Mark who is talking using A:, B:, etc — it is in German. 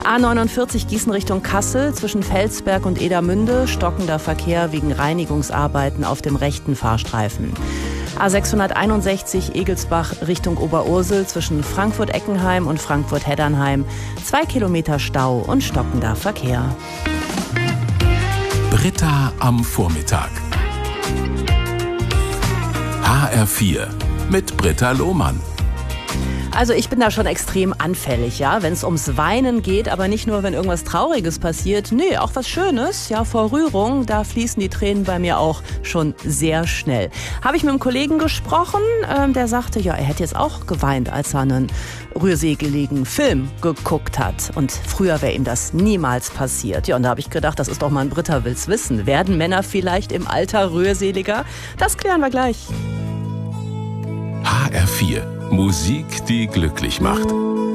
A: A49 Gießen Richtung Kassel zwischen Felsberg und Edermünde, stockender Verkehr wegen Reinigungsarbeiten auf dem rechten Fahrstreifen. A661 Egelsbach Richtung Oberursel zwischen Frankfurt-Eckenheim und Frankfurt-Heddernheim, 2 Kilometer Stau und stockender Verkehr.
B: Britta am Vormittag. HR4 mit Britta Lohmann.
A: Also ich bin da schon extrem anfällig, ja, wenn es ums Weinen geht, aber nicht nur, wenn irgendwas Trauriges passiert. Nee, auch was Schönes, ja, vor Rührung, da fließen die Tränen bei mir auch schon sehr schnell. Habe ich mit einem Kollegen gesprochen, der sagte, ja, er hätte jetzt auch geweint, als er einen rührseligen Film geguckt hat. Und früher wäre ihm das niemals passiert. Ja, und da habe ich gedacht, das ist doch mal ein Britta will's wissen. Werden Männer vielleicht im Alter rührseliger? Das klären wir gleich.
B: HR4. Musik, die glücklich macht.